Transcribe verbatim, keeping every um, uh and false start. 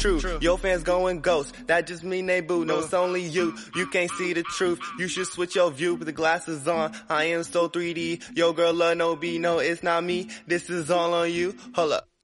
true. Your fans going ghost, that just mean they boo. No, it's only you, you can't see the truth. You should switch your view, put the glasses on. I am so three D, yo girl love no B, no it's not me. This is all on you, hold up.